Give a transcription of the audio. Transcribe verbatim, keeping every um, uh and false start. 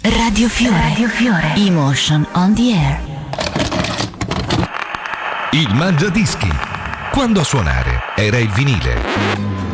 Radio Fiore. Radio Fiore. Emotion on the air. Il Mangiadischi. Quando a suonare era il vinile.